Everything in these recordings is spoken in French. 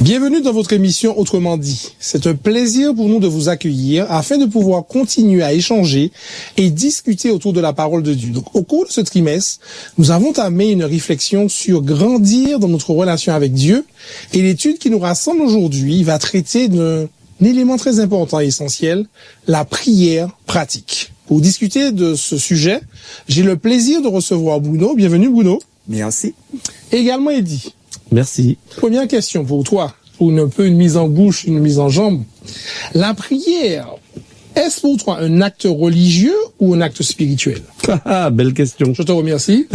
Bienvenue dans votre émission Autrement dit. C'est un plaisir pour nous de vous accueillir afin de pouvoir continuer à échanger et discuter autour de la parole de Dieu. Donc, au cours de ce trimestre, nous avons entamé une réflexion sur grandir dans notre relation avec Dieu, et l'étude qui nous rassemble aujourd'hui va traiter d'un élément très important et essentiel, la prière pratique. Pour discuter de ce sujet, j'ai le plaisir de recevoir Bruno. Bienvenue Bruno. Merci. Et également Eddy. Merci. Première question pour toi, pour un peu une mise en bouche, une mise en jambe. La prière, est-ce pour toi un acte religieux ou un acte spirituel? Ah, belle question. Je te remercie.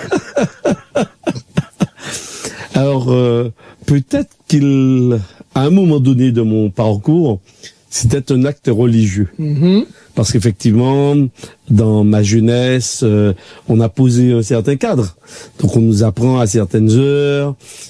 Alors, peut-être à un moment donné de mon parcours, c'était un acte religieux. Parce qu'effectivement, dans ma jeunesse, on a posé un certain cadre. Donc, on nous apprend à certaines heures.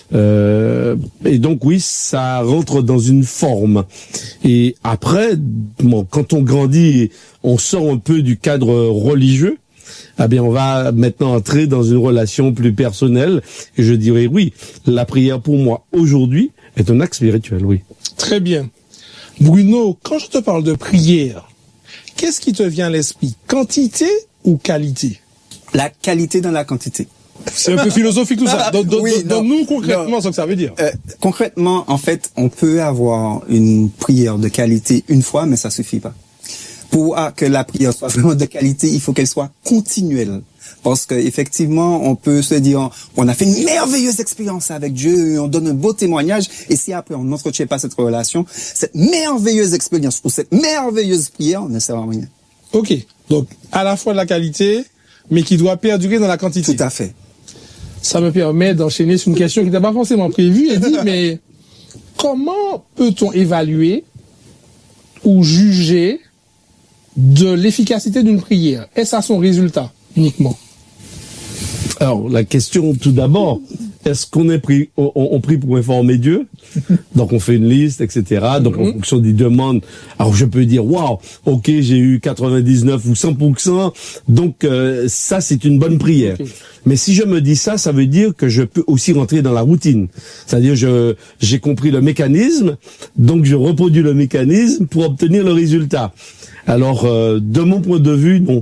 Et donc, oui, ça rentre dans une forme. Et après, bon, quand on grandit, on sort un peu du cadre religieux. Eh bien, on va maintenant entrer dans une relation plus personnelle. Et je dirais, oui, la prière pour moi, aujourd'hui, est un acte spirituel, oui. Très bien. Bruno, quand je te parle de prière, qu'est-ce qui te vient à l'esprit? Quantité ou qualité? La qualité dans la quantité. C'est un peu philosophique tout ça. Donne-nous concrètement ce que ça veut dire. Concrètement, en fait, on peut avoir une prière de qualité une fois, mais ça suffit pas. Pour que la prière soit vraiment de qualité, il faut qu'elle soit continuelle. Parce que effectivement, on peut se dire, on a fait une merveilleuse expérience avec Dieu, on donne un beau témoignage, et si après on n'entretient pas cette relation, cette merveilleuse expérience ou cette merveilleuse prière ne sert à rien. Ok, donc à la fois de la qualité, mais qui doit perdurer dans la quantité. Tout à fait. Ça me permet d'enchaîner sur une question qui n'était pas forcément prévue, et dit, mais comment peut-on évaluer ou juger de l'efficacité d'une prière? Est-ce à son résultat uniquement? Alors, la question, tout d'abord, est-ce qu'on on prie pour informer Dieu? Donc, on fait une liste, etc. Donc, en fonction des demandes, alors je peux dire, waouh, ok, j'ai eu 99 ou 100%, donc ça, c'est une bonne prière. Okay. Mais si je me dis ça, ça veut dire que je peux aussi rentrer dans la routine. C'est-à-dire, j'ai compris le mécanisme, donc je reproduis le mécanisme pour obtenir le résultat. Alors, de mon point de vue, non.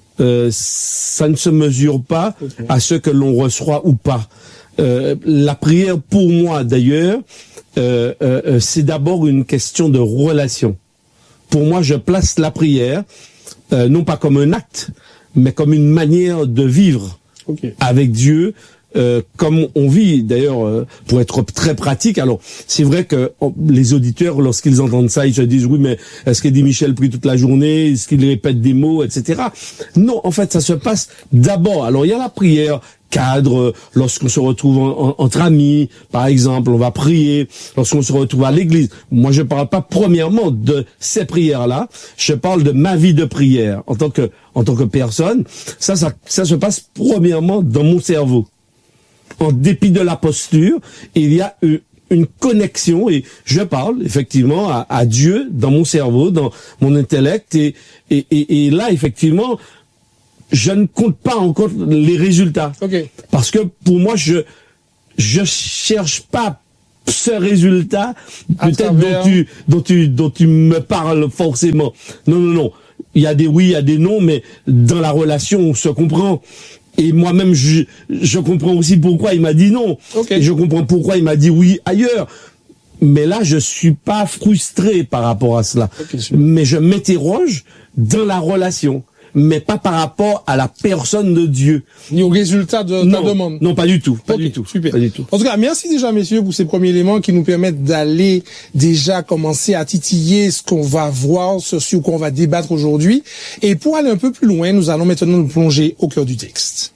Ça ne se mesure pas à ce que l'on reçoit ou pas. La prière, pour moi d'ailleurs, c'est d'abord une question de relation. Pour moi, je place la prière, non pas comme un acte, mais comme une manière de vivre avec Dieu, comme on vit. D'ailleurs, pour être très pratique, alors c'est vrai que les auditeurs, lorsqu'ils entendent ça, ils se disent oui, mais est-ce qu'Eddy Michel prie toute la journée, est-ce qu'il répète des mots, etc. Non, en fait, ça se passe d'abord. Alors il y a la prière cadre, lorsqu'on se retrouve entre amis, par exemple, on va prier, lorsqu'on se retrouve à l'église. Moi, je parle pas premièrement de ces prières-là, je parle de ma vie de prière en tant que personne. Ça se passe premièrement dans mon cerveau. En dépit de la posture, il y a une connexion, et je parle effectivement à Dieu dans mon cerveau, dans mon intellect, et là effectivement je ne compte pas encore les résultats. Parce que pour moi je cherche pas ce résultat peut-être dont tu me parles forcément. Non. Il y a des oui, il y a des non, mais dans la relation on se comprend. Et moi-même, je comprends aussi pourquoi il m'a dit non. Et je comprends pourquoi il m'a dit oui ailleurs. Mais là, je suis pas frustré par rapport à cela. Mais je m'interroge dans la relation, mais pas par rapport à la personne de Dieu. Ni au résultat de ta demande. Non, pas du tout. Pas du tout. Super. Pas du tout. En tout cas, merci déjà, messieurs, pour ces premiers éléments qui nous permettent d'aller déjà commencer à titiller ce qu'on va voir, ce sur quoi on va débattre aujourd'hui. Et pour aller un peu plus loin, nous allons maintenant nous plonger au cœur du texte.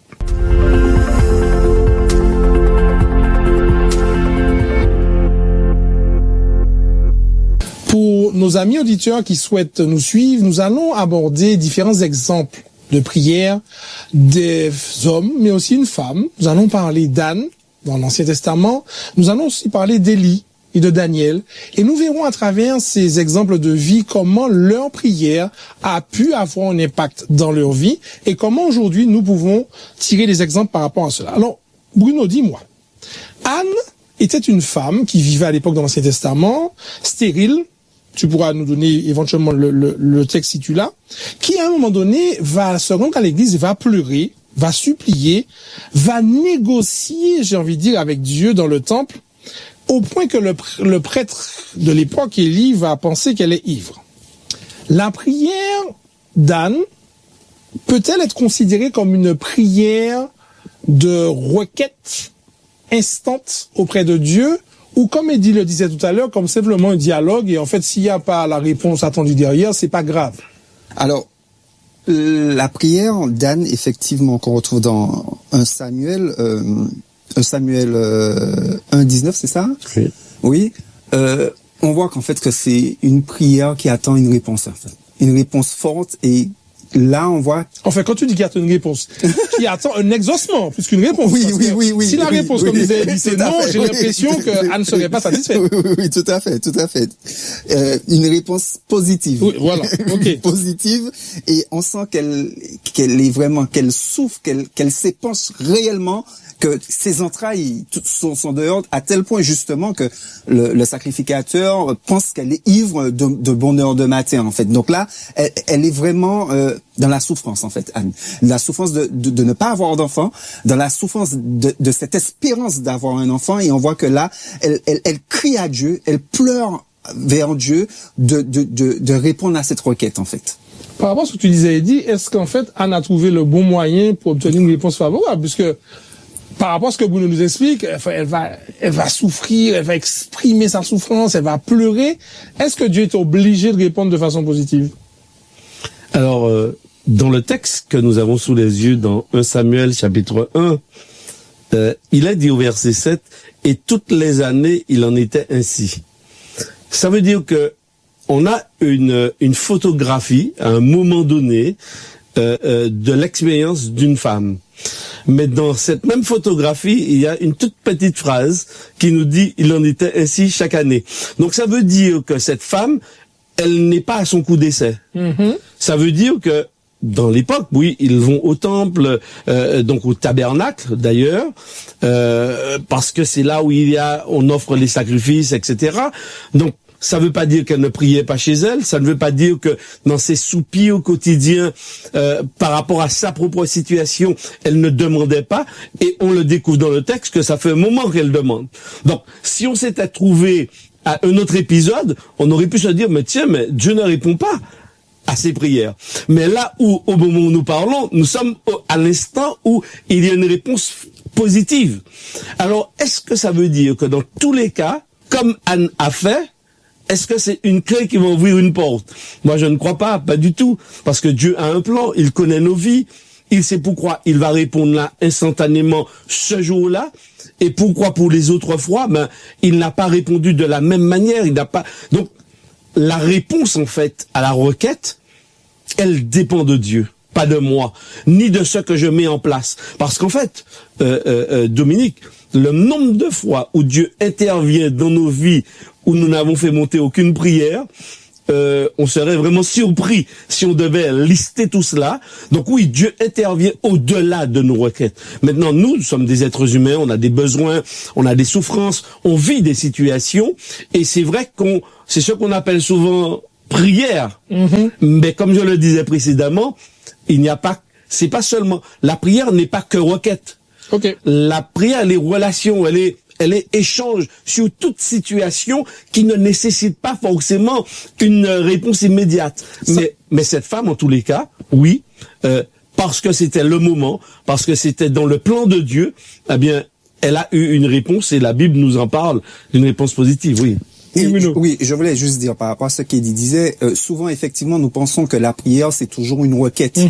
Pour nos amis auditeurs qui souhaitent nous suivre, nous allons aborder différents exemples de prières des hommes, mais aussi une femme. Nous allons parler d'Anne dans l'Ancien Testament. Nous allons aussi parler d'Élie et de Daniel. Et nous verrons à travers ces exemples de vie comment leur prière a pu avoir un impact dans leur vie et comment aujourd'hui nous pouvons tirer des exemples par rapport à cela. Alors, Bruno, dis-moi, Anne était une femme qui vivait à l'époque dans l'Ancien Testament, stérile. Tu pourras nous donner éventuellement le texte si tu l'as, qui à un moment donné va se rendre à l'église et va pleurer, va supplier, va négocier, j'ai envie de dire, avec Dieu dans le temple, au point que le prêtre de l'époque, Élie, va penser qu'elle est ivre. La prière d'Anne peut-elle être considérée comme une prière de requête instante auprès de Dieu, ou comme Eddie le disait tout à l'heure, comme simplement un dialogue, et en fait, s'il n'y a pas la réponse attendue derrière, c'est pas grave? Alors, la prière d'Anne, effectivement, qu'on retrouve dans 1 Samuel 1,19, c'est ça? Oui. Oui. On voit qu'en fait que c'est une prière qui attend une réponse, en fait. Une réponse forte, et là, on voit... Enfin, quand tu dis qu'il attend une réponse, qui attend un exaucement plus qu'une réponse. Oui. Si la réponse, comme disait Eddie, c'est non, j'ai l'impression qu'Anne ne serait pas satisfaite. Oui, tout à fait. Une réponse positive. Oui, voilà, ok. Positive, et on sent qu'elle est vraiment, qu'elle souffre, qu'elle s'épanche réellement, que ses entrailles sont dehors, à tel point justement que le sacrificateur pense qu'elle est ivre de bonheur de matin, en fait. Donc là, elle est vraiment dans la souffrance, en fait, Anne. La souffrance de ne pas avoir d'enfant, dans la souffrance de cette espérance d'avoir un enfant, et on voit que là, elle crie à Dieu, elle pleure vers Dieu de répondre à cette requête, en fait. Par rapport à ce que tu disais, Eddie, est-ce qu'en fait, Anne a trouvé le bon moyen pour obtenir une réponse favorable? Puisque, par rapport à ce que Bruno nous explique, elle va souffrir, elle va exprimer sa souffrance, elle va pleurer. Est-ce que Dieu est obligé de répondre de façon positive? Alors, dans le texte que nous avons sous les yeux dans 1 Samuel chapitre 1, il est dit au verset 7, « Et toutes les années, il en était ainsi. » Ça veut dire que on a une photographie, à un moment donné, de l'expérience d'une femme. Mais dans cette même photographie, il y a une toute petite phrase qui nous dit « il en était ainsi chaque année ». Donc ça veut dire que cette femme, elle n'est pas à son coup d'essai. Ça veut dire que dans l'époque, oui, ils vont au temple, donc au tabernacle d'ailleurs, parce que c'est là où on offre les sacrifices, etc. Donc ça ne veut pas dire qu'elle ne priait pas chez elle, ça ne veut pas dire que dans ses soupirs au quotidien, par rapport à sa propre situation, elle ne demandait pas, et on le découvre dans le texte que ça fait un moment qu'elle demande. Donc, si on s'était trouvé à un autre épisode, on aurait pu se dire, mais tiens, mais Dieu ne répond pas à ses prières. Mais là où, au moment où nous parlons, nous sommes à l'instant où il y a une réponse positive. Alors, est-ce que ça veut dire que dans tous les cas, comme Anne a fait, est-ce que c'est une clé qui va ouvrir une porte? Moi, je ne crois pas du tout. Parce que Dieu a un plan, il connaît nos vies, il sait pourquoi il va répondre là instantanément ce jour-là, et pourquoi pour les autres fois, il n'a pas répondu de la même manière, il n'a pas... Donc, la réponse, en fait, à la requête, elle dépend de Dieu, pas de moi, ni de ce que je mets en place. Parce qu'en fait, Dominique, le nombre de fois où Dieu intervient dans nos vies, où nous n'avons fait monter aucune prière, on serait vraiment surpris si on devait lister tout cela. Donc oui, Dieu intervient au-delà de nos requêtes. Maintenant, nous sommes des êtres humains, on a des besoins, on a des souffrances, on vit des situations, et c'est vrai c'est ce qu'on appelle souvent prière. Mais comme je le disais précédemment, c'est pas seulement, la prière n'est pas que requête. Okay. La prière, elle est relation, elle est échange sur toute situation qui ne nécessite pas forcément une réponse immédiate. Mais cette femme, en tous les cas, oui, parce que c'était le moment, parce que c'était dans le plan de Dieu, eh bien, elle a eu une réponse, et la Bible nous en parle d'une réponse positive, oui. Oui, je voulais juste dire par rapport à ce qu'Eddie disait, souvent, effectivement, nous pensons que la prière, c'est toujours une requête.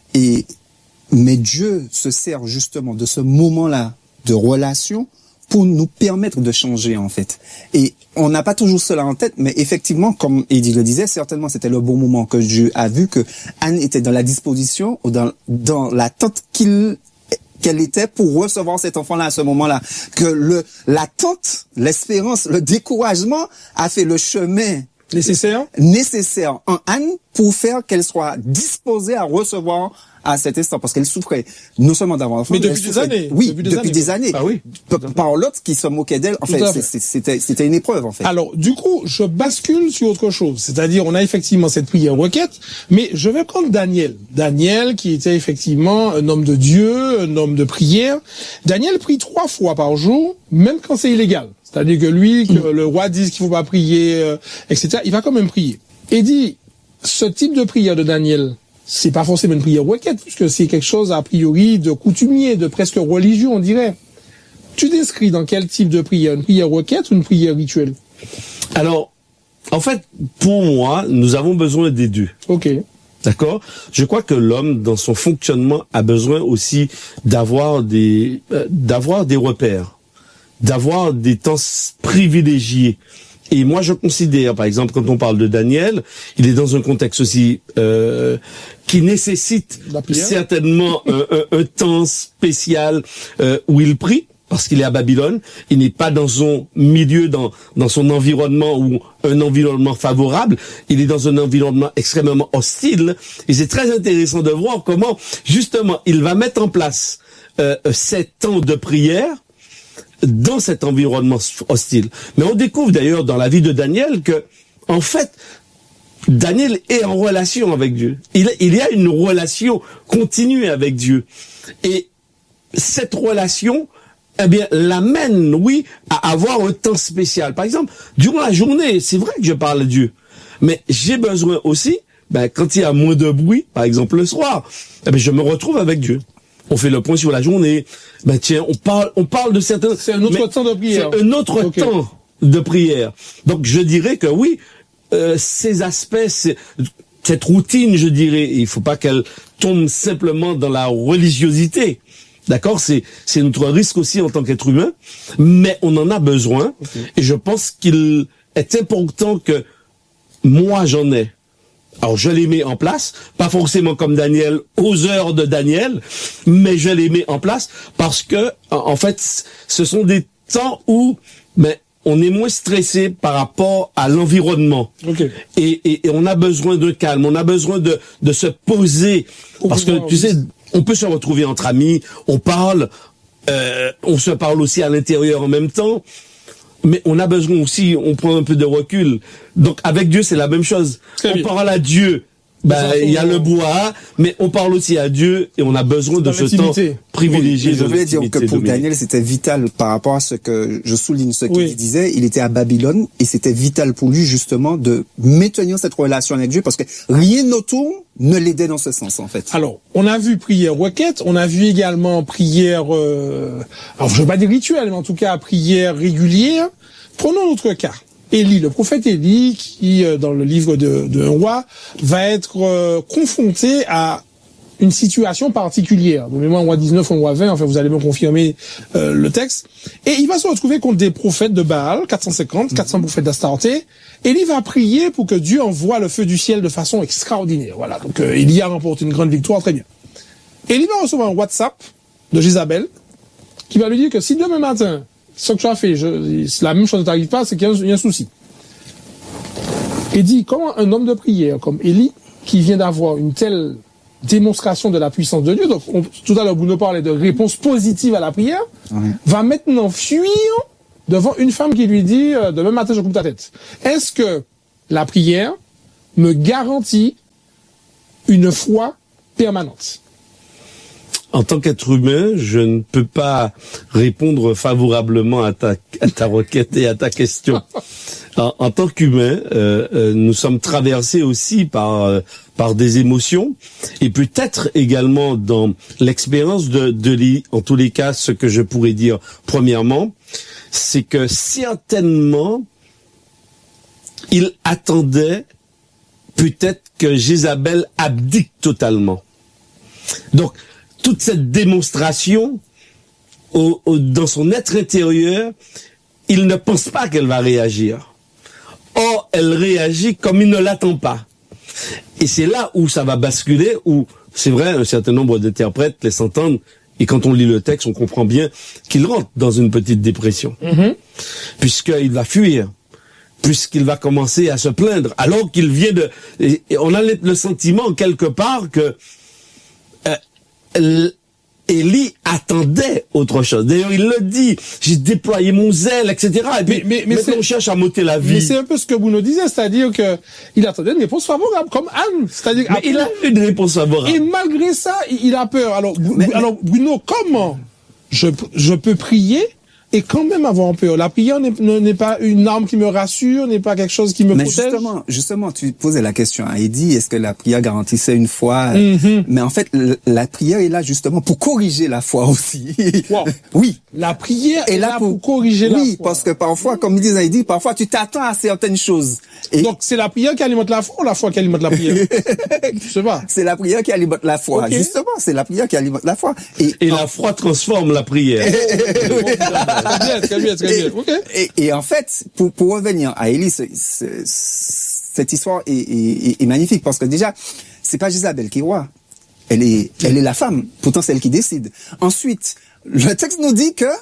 Mais Dieu se sert justement de ce moment-là de relation pour nous permettre de changer, en fait. Et on n'a pas toujours cela en tête, mais effectivement, comme Eddie le disait, certainement c'était le bon moment que Dieu a vu que Anne était dans la disposition, ou dans l'attente qu'elle était pour recevoir cet enfant-là à ce moment-là. Que l'attente, l'espérance, le découragement a fait le chemin nécessaire en Anne pour faire qu'elle soit disposée à recevoir à cet instant, parce qu'elle souffrait non seulement d'avoir un enfant, mais depuis des années. Oui, depuis des années. Ah oui. Par l'autre qui se moquait d'elle. En fait, c'était une épreuve, en fait. Alors, du coup, je bascule sur autre chose. C'est-à-dire, on a effectivement cette prière requête, mais je vais prendre Daniel. Daniel, qui était effectivement un homme de Dieu, un homme de prière. Daniel prie 3 fois par jour, même quand c'est illégal. C'est-à-dire que lui, que le roi dise qu'il faut pas prier, etc., il va quand même prier. Et dit, ce type de prière de Daniel, c'est pas forcément une prière requête, puisque c'est quelque chose, a priori, de coutumier, de presque religieux, on dirait. Tu t'inscris dans quel type de prière? Une prière requête ou une prière rituelle? Alors, en fait, pour moi, nous avons besoin des deux. Ok. D'accord? Je crois que l'homme, dans son fonctionnement, a besoin aussi d'avoir des repères, d'avoir des temps privilégiés. Et moi, je considère, par exemple, quand on parle de Daniel, il est dans un contexte aussi qui nécessite certainement un temps spécial où il prie, parce qu'il est à Babylone. Il n'est pas dans son milieu, dans son environnement ou un environnement favorable. Il est dans un environnement extrêmement hostile. Et c'est très intéressant de voir comment, justement, il va mettre en place ces temps de prière dans cet environnement hostile. Mais on découvre d'ailleurs dans la vie de Daniel que, en fait, Daniel est en relation avec Dieu. Il y a une relation continue avec Dieu. Et cette relation, eh bien, l'amène, oui, à avoir un temps spécial. Par exemple, durant la journée, c'est vrai que je parle à Dieu. Mais j'ai besoin aussi, quand il y a moins de bruit, par exemple le soir, eh bien, je me retrouve avec Dieu. On fait le point sur la journée. Tiens, on parle de certains... C'est un autre temps de prière. C'est un autre temps de prière. Donc, je dirais que oui, ces aspects, cette routine, je dirais, il faut pas qu'elle tombe simplement dans la religiosité. D'accord? C'est notre risque aussi en tant qu'être humain. Mais on en a besoin. Okay. Et je pense qu'il est important que moi, j'en ai. Alors, je les mets en place, pas forcément comme Daniel, aux heures de Daniel, mais je les mets en place parce que, en fait, ce sont des temps où, on est moins stressé par rapport à l'environnement. Okay. Et on a besoin de calme, on a besoin de se poser. Parce que, tu sais, on peut se retrouver entre amis, on parle, on se parle aussi à l'intérieur en même temps. Mais on a besoin aussi, on prend un peu de recul. Donc avec Dieu, c'est la même chose. On parle à Dieu, il y a le bois, mais on parle aussi à Dieu et on a besoin de ce temps privilégié. Je voulais dire que pour Daniel, c'était vital par rapport à ce que je souligne, ce qu'il disait. Il était à Babylone et c'était vital pour lui justement de maintenir cette relation avec Dieu parce que rien autour ne l'aidait dans ce sens en fait. Alors, on a vu prière requête, on a vu également prière, alors je ne veux pas dire rituel, mais en tout cas prière régulière. Prenons notre cas. Élie, le prophète Élie, qui dans le livre de roi, va être confronté à une situation particulière. De mémoire, roi 19 ou roi 20, enfin vous allez me confirmer le texte. Et il va se retrouver contre des prophètes de Baal, 400 prophètes d'Astarté. Élie va prier pour que Dieu envoie le feu du ciel de façon extraordinaire. Voilà, donc Élie a remporté une grande victoire, très bien. Élie va recevoir un WhatsApp de Jézabel qui va lui dire que si demain matin, ce que tu as fait, la même chose ne t'arrive pas, c'est qu'il y a un souci. Et dit, comment un homme de prière comme Élie, qui vient d'avoir une telle démonstration de la puissance de Dieu, donc tout à l'heure Bruno parlait de réponse positive à la prière, va maintenant fuir devant une femme qui lui dit, demain matin je coupe ta tête. Est-ce que la prière me garantit une foi permanente? En tant qu'être humain, je ne peux pas répondre favorablement à ta requête et à ta question. En tant qu'humain, nous sommes traversés aussi par des émotions et peut-être également dans l'expérience de Élie. En tous les cas, ce que je pourrais dire premièrement, c'est que certainement, il attendait peut-être que Jézabel abdique totalement. Donc, toute cette démonstration, dans son être intérieur, il ne pense pas qu'elle va réagir. Or, elle réagit comme il ne l'attend pas. Et c'est là où ça va basculer, où, c'est vrai, un certain nombre d'interprètes laissent entendre, et quand on lit le texte, on comprend bien qu'il rentre dans une petite dépression. Puisqu'il va fuir, puisqu'il va commencer à se plaindre, alors qu'il vient et on a le sentiment quelque part que Élie attendait autre chose. D'ailleurs, il le dit, j'ai déployé mon zèle, etc. Et puis, mais on cherche à m'ôter la vie. Mais c'est un peu ce que Bruno disait, c'est-à-dire que il attendait une réponse favorable, comme Anne. C'est-à-dire mais il a eu une réponse favorable. Et malgré ça, il a peur. Alors, alors Bruno, comment je peux prier et quand même avoir peur? La prière n'est pas une arme qui me rassure, n'est pas quelque chose qui me protège. Justement, tu posais la question à Eddie, est-ce que la prière garantissait une foi? Mais en fait, la prière est là justement pour corriger la foi aussi. Wow. Oui. La prière est là pour corriger la foi. Oui, parce que parfois, comme il disait Eddie, parfois tu t'attends à certaines choses. Et donc, c'est la prière qui alimente la foi ou la foi qui alimente la prière? Je sais pas. C'est la prière qui alimente la foi. Okay. Justement, c'est la prière qui alimente la foi. Et la foi transforme la prière. Très bien. Okay. Et en fait, pour revenir à Élie, cette histoire est magnifique parce que déjà, c'est pas Jézabel qui est roi. Elle est la femme. Pourtant, c'est elle qui décide. Ensuite, le texte nous dit que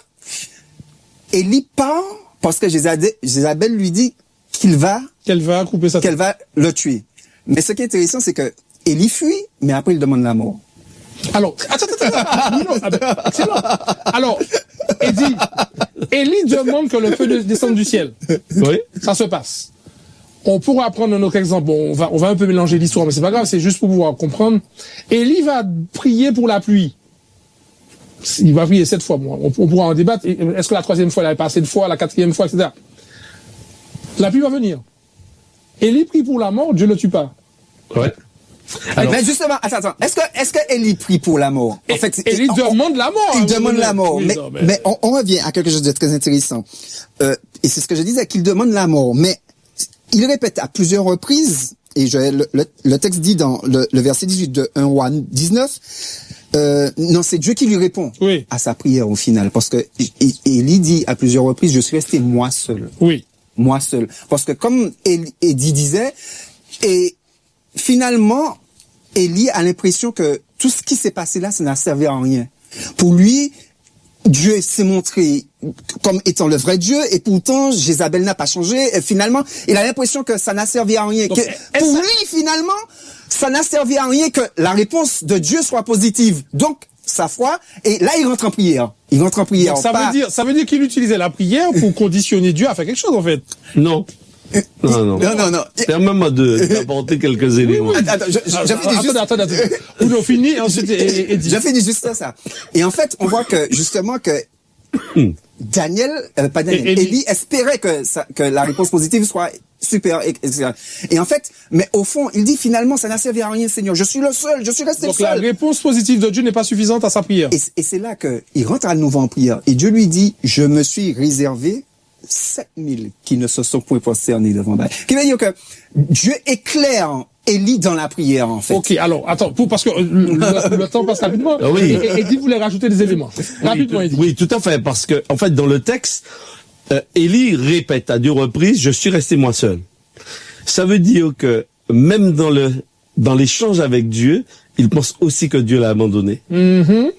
Élie part parce que Jézabel lui dit qu'elle va couper sa tête. Qu'elle va le tuer. Mais ce qui est intéressant, c'est que Élie fuit, mais après il demande la mort. Alors, attends. Excellent. Alors, Élie demande que le feu descende du ciel. Oui. Ça se passe. On pourra prendre un autre exemple. Bon, on va un peu mélanger l'histoire, mais c'est pas grave, c'est juste pour pouvoir comprendre. Élie va prier pour la pluie. Il va prier 7 fois. Bon, on pourra en débattre. Est-ce que la 3e fois, il avait pas assez de fois, la 4e fois, etc. La pluie va venir. Élie prie pour la mort, Dieu ne le tue pas. Ouais. Alors, mais justement, attends. Est-ce que Élie prie pour la mort? En fait, Élie demande la mort. Il demande la mort. Oui, mais on revient à quelque chose de très intéressant. Et c'est ce que je disais, qu'il demande la mort. Mais il répète à plusieurs reprises, et le texte dit dans le verset 18 de 1 Roi 19, non, c'est Dieu qui lui répond à sa prière au final. Parce que Élie dit à plusieurs reprises, je suis resté moi seul. Oui. Moi seul. Parce que comme Eddie disait, et finalement, Élie a l'impression que tout ce qui s'est passé là, ça n'a servi à rien. Pour lui, Dieu s'est montré comme étant le vrai Dieu, et pourtant, Jézabel n'a pas changé. Et finalement, il a l'impression que ça n'a servi à rien. Donc, pour lui, finalement, ça n'a servi à rien que la réponse de Dieu soit positive. Donc, sa foi, et là, il rentre en prière. Donc, ça veut dire qu'il utilisait la prière pour conditionner Dieu à faire quelque chose, en fait. Non. Non. Permets-moi d'apporter quelques éléments. Attends, Attends. On finit, ensuite, je finis juste ça. Et en fait, on voit que, justement, que Élie espérait que la réponse positive soit super, etc. Et en fait, mais au fond, il dit finalement, ça n'a servi à rien, Seigneur. Je suis le seul, je suis resté le seul. Donc la réponse positive de Dieu n'est pas suffisante à sa prière. Et c'est là qu'il rentre à nouveau en prière. Et Dieu lui dit, je me suis réservé 7000 qui ne se sont point prosternés devant Baal. Qui veut dire que Dieu éclaire Élie dans la prière, en fait. Ok, alors, attends, parce que le temps passe rapidement. Oui. Et Eddie voulait rajouter des éléments. Rapidement, Eddie. Oui, tout à fait, parce que, en fait, dans le texte, Élie répète à 2 reprises, je suis resté moi seul. Ça veut dire que, même dans l'échange avec Dieu, il pense aussi que Dieu l'a abandonné. Mm-hmm.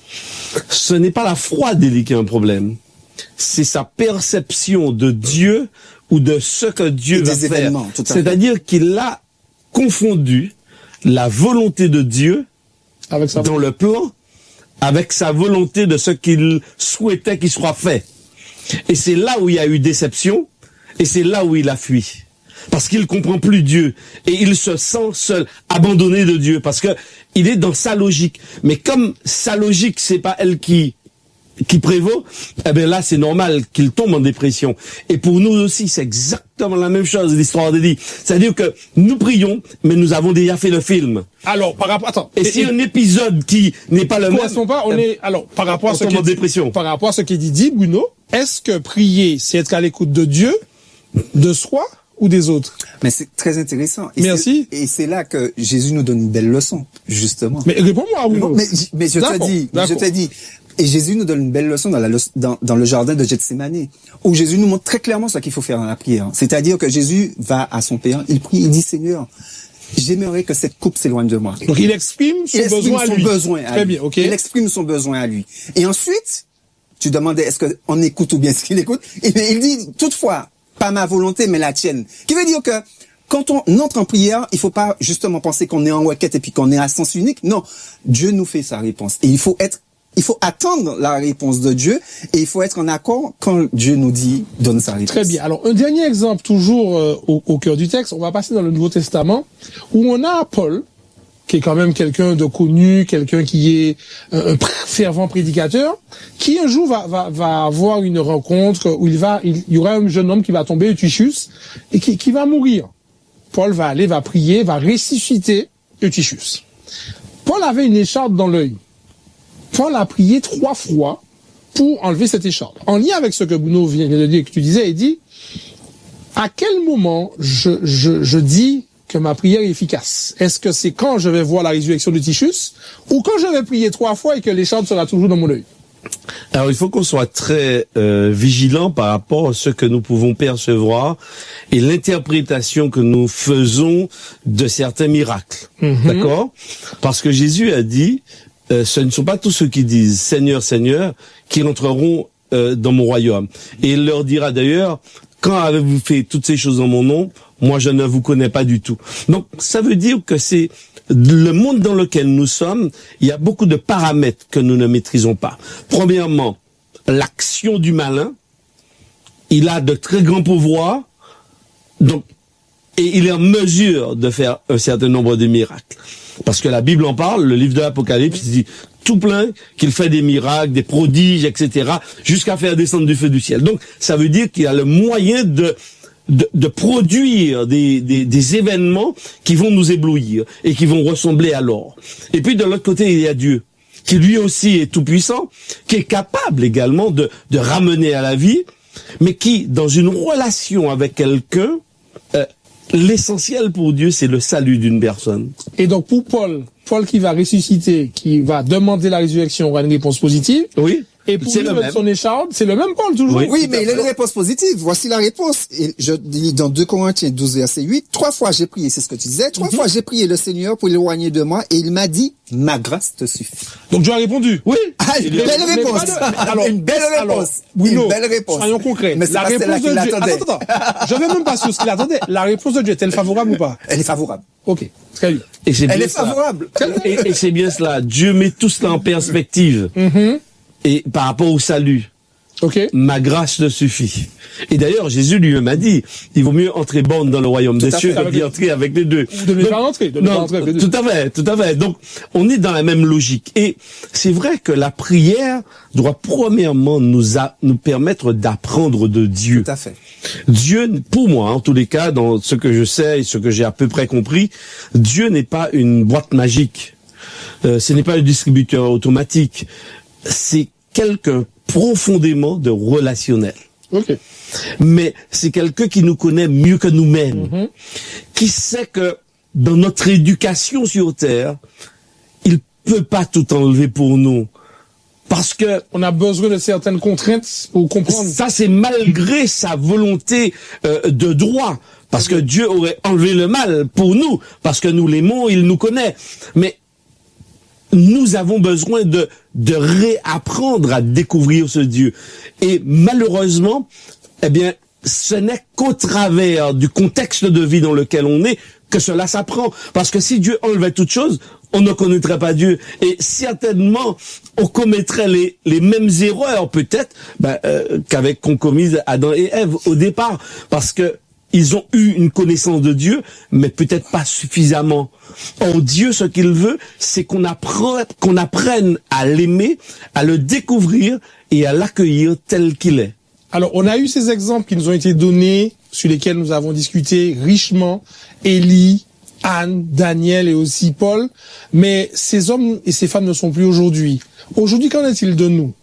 Ce n'est pas la foi d'Élie qui a un problème. C'est sa perception de Dieu ou de ce que Dieu va faire. C'est-à-dire qu'il a confondu la volonté de Dieu dans le plan avec sa volonté de ce qu'il souhaitait qu'il soit fait. Et c'est là où il y a eu déception, et c'est là où il a fui. Parce qu'il comprend plus Dieu, et il se sent seul, abandonné de Dieu, parce que il est dans sa logique. Mais comme sa logique, c'est pas elle qui prévaut, eh bien là, c'est normal qu'il tombe en dépression. Et pour nous aussi, c'est exactement la même chose, l'histoire d'Élie. C'est-à-dire que nous prions, mais nous avons déjà fait le film. Alors, par rapport, attends. Et si un épisode qui n'est pas le même, par rapport à ce qu'il dit, Bruno, est-ce que prier, c'est être à l'écoute de Dieu, de soi, ou des autres? Mais c'est très intéressant. Merci. Et c'est là que Jésus nous donne une belle leçon, justement. Mais réponds-moi, Bruno. Mais je te dis, et Jésus nous donne une belle leçon dans le jardin de Gethsémani, où Jésus nous montre très clairement ce qu'il faut faire dans la prière. C'est-à-dire que Jésus va à son Père, il prie, il dit, Seigneur, j'aimerais que cette coupe s'éloigne de moi. Donc il exprime son besoin à lui. Très bien, ok. Il exprime son besoin à lui. Et ensuite, tu demandais, est-ce qu'on écoute ou bien est-ce qu'il écoute? Et il dit, toutefois, pas ma volonté, mais la tienne. Qui veut dire que quand on entre en prière, il faut pas justement penser qu'on est en requête et puis qu'on est à sens unique. Non, Dieu nous fait sa réponse. Et il faut attendre la réponse de Dieu et il faut être en accord quand Dieu nous dit, donne sa réponse. Très bien. Alors, un dernier exemple, toujours au cœur du texte, on va passer dans le Nouveau Testament, où on a Paul, qui est quand même quelqu'un de connu, quelqu'un qui est un fervent prédicateur, qui un jour va avoir une rencontre où il y aura un jeune homme qui va tomber, Eutychus, et qui va mourir. Paul va prier, va ressusciter Eutychus. Paul avait une écharpe dans l'œil. Paul a prié 3 fois pour enlever cette écharpe. En lien avec ce que Bruno vient de dire, que tu disais, il dit, à quel moment je dis que ma prière est efficace? Est-ce que c'est quand je vais voir la résurrection de Eutychus ou quand je vais prier 3 fois et que l'écharpe sera toujours dans mon œil? Alors il faut qu'on soit très vigilant par rapport à ce que nous pouvons percevoir et l'interprétation que nous faisons de certains miracles. D'accord? Parce que Jésus a dit, ce ne sont pas tous ceux qui disent Seigneur, Seigneur qui entreront dans mon royaume. Et il leur dira d'ailleurs, quand avez-vous fait toutes ces choses en mon nom? Moi, je ne vous connais pas du tout. Donc, ça veut dire que c'est le monde dans lequel nous sommes, il y a beaucoup de paramètres que nous ne maîtrisons pas. Premièrement, l'action du malin. Il a de très grands pouvoirs, donc, et il est en mesure de faire un certain nombre de miracles. Parce que la Bible en parle, le livre de l'Apocalypse dit tout plein qu'il fait des miracles, des prodiges, etc., jusqu'à faire descendre du feu du ciel. Donc, ça veut dire qu'il a le moyen de produire des événements qui vont nous éblouir et qui vont ressembler à l'or. Et puis, de l'autre côté, il y a Dieu, qui lui aussi est tout-puissant, qui est capable également de ramener à la vie, mais qui, dans une relation avec quelqu'un, l'essentiel pour Dieu, c'est le salut d'une personne. Et donc, pour Paul qui va ressusciter, qui va demander la résurrection, aura une réponse positive. Oui. Et pour lui, son écharpe, c'est le même Paul, toujours. Oui, mais il a une réponse positive. Voici la réponse. Et je lis dans 2 Corinthiens 12, verset 8, 3 fois j'ai prié, c'est ce que tu disais, 3 fois j'ai prié le Seigneur pour l'éloigner de moi, et il m'a dit, ma grâce te suffit. Donc Dieu a répondu. Oui. Ah, une belle réponse. Une belle réponse. Une belle réponse. Soyons concrets. Mais la réponse de Dieu. Attends. Je vais même pas sur ce qu'il attendait. La réponse de Dieu est-elle favorable ou pas? Elle est favorable. Ok. Très bien. Elle est favorable. Et c'est bien cela. Dieu met tout cela en perspective. Et par rapport au salut, ma grâce te suffit. Et d'ailleurs, Jésus lui-même a dit, il vaut mieux entrer borne dans le royaume des cieux que d'y entrer avec les deux. De ne pas rentrer. Tout à fait. Donc, on est dans la même logique. Et c'est vrai que la prière doit premièrement nous permettre d'apprendre de Dieu. Tout à fait. Dieu, pour moi, en tous les cas, dans ce que je sais et ce que j'ai à peu près compris, Dieu n'est pas une boîte magique. Ce n'est pas un distributeur automatique. C'est quelqu'un profondément de relationnel. Mais c'est quelqu'un qui nous connaît mieux que nous-mêmes, qui sait que dans notre éducation sur Terre, il peut pas tout enlever pour nous. Parce que on a besoin de certaines contraintes pour comprendre. Ça, c'est malgré sa volonté de droit. Parce que Dieu aurait enlevé le mal pour nous. Parce que nous l'aimons, il nous connaît. Mais nous avons besoin de réapprendre à découvrir ce Dieu. Et malheureusement, eh bien, ce n'est qu'au travers du contexte de vie dans lequel on est que cela s'apprend. Parce que si Dieu enlevait toute chose, on ne connaîtrait pas Dieu. Et certainement, on commettrait les mêmes erreurs, peut-être, qu'ont commis Adam et Ève au départ. Parce que ils ont eu une connaissance de Dieu, mais peut-être pas suffisamment. Or, Dieu, ce qu'il veut, c'est qu'on apprenne à l'aimer, à le découvrir et à l'accueillir tel qu'il est. Alors, on a eu ces exemples qui nous ont été donnés, sur lesquels nous avons discuté richement. Élie, Anne, Daniel et aussi Paul. Mais ces hommes et ces femmes ne sont plus aujourd'hui. Aujourd'hui, qu'en est-il de nous?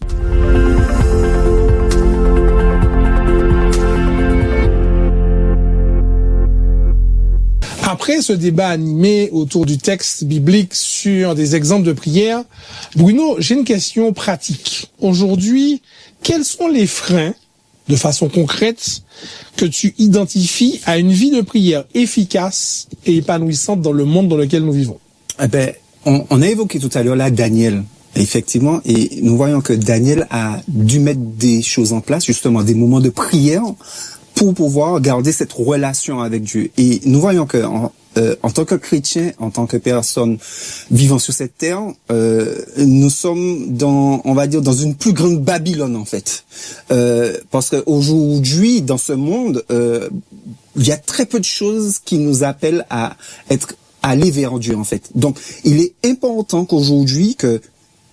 Après ce débat animé autour du texte biblique sur des exemples de prière, Bruno, j'ai une question pratique. Aujourd'hui, quels sont les freins, de façon concrète, que tu identifies à une vie de prière efficace et épanouissante dans le monde dans lequel nous vivons? On a évoqué tout à l'heure là Daniel, effectivement, et nous voyons que Daniel a dû mettre des choses en place, justement des moments de prière, pour pouvoir garder cette relation avec Dieu. Et nous voyons que en tant que chrétiens, en tant que personnes vivant sur cette terre, nous sommes on va dire, dans une plus grande Babylone en fait, parce qu'aujourd'hui, dans ce monde, il y a très peu de choses qui nous appellent à aller vers Dieu en fait. Donc, il est important qu'aujourd'hui, que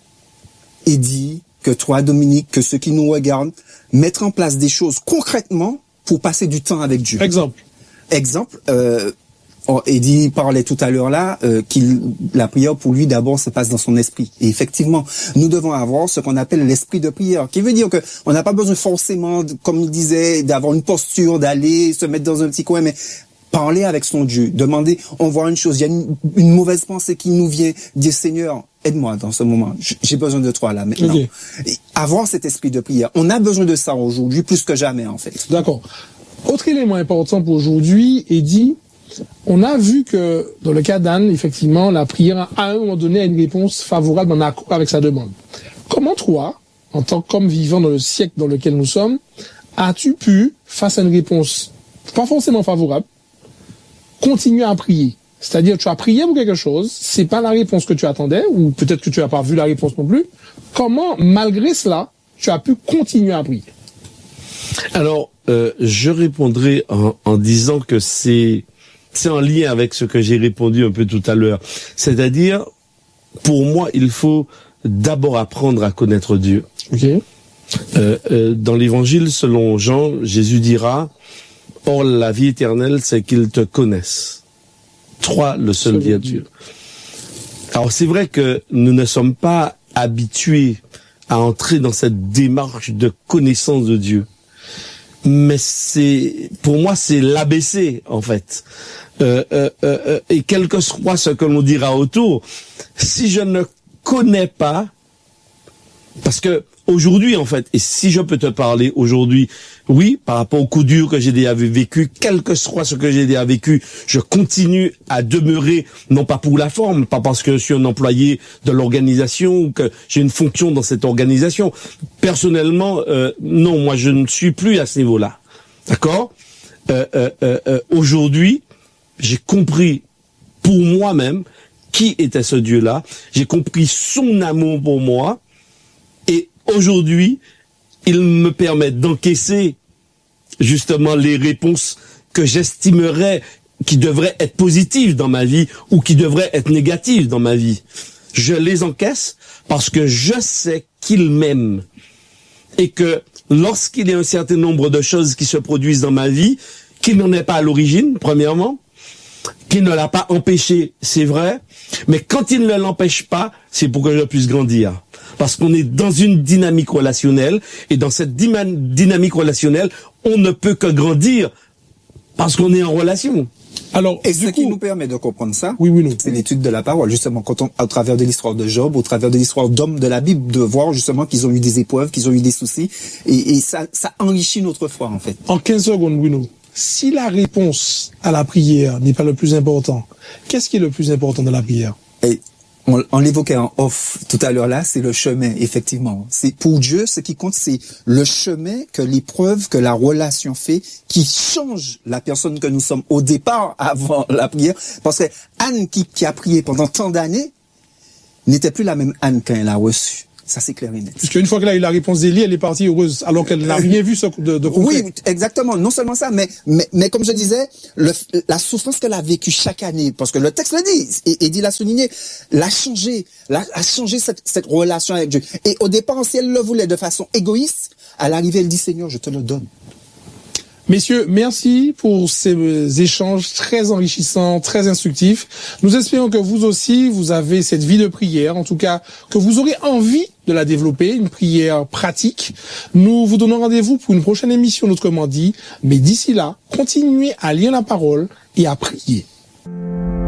Eddie, que toi, Dominique, que ceux qui nous regardent, mettre en place des choses concrètement pour passer du temps avec Dieu. Exemple. Eddie parlait tout à l'heure là la prière pour lui d'abord se passe dans son esprit. Et effectivement, nous devons avoir ce qu'on appelle l'esprit de prière, qui veut dire que on n'a pas besoin forcément, comme il disait, d'avoir une posture, d'aller se mettre dans un petit coin, mais parler avec son Dieu, demander, on voit une chose, il y a une mauvaise pensée qui nous vient, dire Seigneur, aide-moi dans ce moment, j'ai besoin de toi là maintenant. Okay. Avoir cet esprit de prière, on a besoin de ça aujourd'hui plus que jamais en fait. D'accord. Autre élément important pour aujourd'hui, Eddie, on a vu que dans le cas d'Anne, effectivement, la prière à un moment donné a une réponse favorable en accord avec sa demande. Comment toi, en tant qu'homme vivant dans le siècle dans lequel nous sommes, as-tu pu, face à une réponse pas forcément favorable, continuer à prier? C'est-à-dire, tu as prié pour quelque chose, c'est pas la réponse que tu attendais, ou peut-être que tu n'as pas vu la réponse non plus. Comment, malgré cela, tu as pu continuer à prier? Alors, je répondrai en disant que c'est en lien avec ce que j'ai répondu un peu tout à l'heure. C'est-à-dire, pour moi, il faut d'abord apprendre à connaître Dieu. Okay. Dans l'évangile, selon Jean, Jésus dira, « Or, la vie éternelle, c'est qu'ils te connaissent. Toi, le seul bien Dieu. » Alors, c'est vrai que nous ne sommes pas habitués à entrer dans cette démarche de connaissance de Dieu. Mais pour moi, c'est l'ABC, en fait. Et quel que soit ce que l'on dira autour, si je ne connais pas, parce que aujourd'hui, en fait, et si je peux te parler aujourd'hui, oui, par rapport au coup dur que j'ai déjà vécu, quel que soit ce que j'ai déjà vécu, je continue à demeurer, non pas pour la forme, pas parce que je suis un employé de l'organisation ou que j'ai une fonction dans cette organisation. Personnellement, non, moi je ne suis plus à ce niveau-là. D'accord ? Aujourd'hui, j'ai compris pour moi-même qui était ce Dieu-là. J'ai compris son amour pour moi. Et aujourd'hui, il me permet d'encaisser justement les réponses que j'estimerais qui devraient être positives dans ma vie ou qui devraient être négatives dans ma vie. Je les encaisse parce que je sais qu'il m'aime. Et que lorsqu'il y a un certain nombre de choses qui se produisent dans ma vie, qu'il n'en est pas à l'origine, premièrement, qu'il ne l'a pas empêché, c'est vrai, mais quand il ne l'empêche pas, c'est pour que je puisse grandir. Parce qu'on est dans une dynamique relationnelle, et dans cette dynamique relationnelle, on ne peut que grandir parce qu'on est en relation. Alors, et ce qui nous permet de comprendre ça, oui, c'est l'étude de la parole, justement, à travers de l'histoire de Job, au travers de l'histoire d'hommes de la Bible, de voir justement qu'ils ont eu des épreuves, qu'ils ont eu des soucis, et ça enrichit notre foi, en fait. En 15 secondes, Bruno, si la réponse à la prière n'est pas le plus important, qu'est-ce qui est le plus important de la prière? Et on l'évoquait en off tout à l'heure là, c'est le chemin, effectivement. C'est pour Dieu, ce qui compte, c'est le chemin que l'épreuve, que la relation fait, qui change la personne que nous sommes au départ, avant la prière. Parce que Anne qui a prié pendant tant d'années, n'était plus la même Anne quand elle a reçu. Ça, c'est clair et net. Puisqu'une fois qu'elle a eu la réponse d'Élie, elle est partie heureuse, alors qu'elle n'a rien vu de concret. Oui, exactement. Non seulement ça, mais comme je disais, la souffrance qu'elle a vécue chaque année, parce que le texte le dit, et dit l'a souligné, l'a changé cette relation avec Dieu. Et au départ, si elle le voulait de façon égoïste, à l'arrivée, elle dit, Seigneur, je te le donne. Messieurs, merci pour ces échanges très enrichissants, très instructifs. Nous espérons que vous aussi, vous avez cette vie de prière, en tout cas, que vous aurez envie de la développer, une prière pratique. Nous vous donnons rendez-vous pour une prochaine émission, autrement dit. Mais d'ici là, continuez à lire la parole et à prier.